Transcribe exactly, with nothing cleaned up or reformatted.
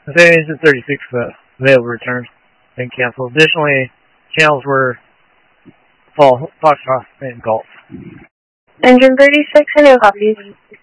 So engine thirty-six uh, available returns and canceled. Additionally, channels were Fall, Foxtrot, and Golf. Engine thirty-six, I know copies.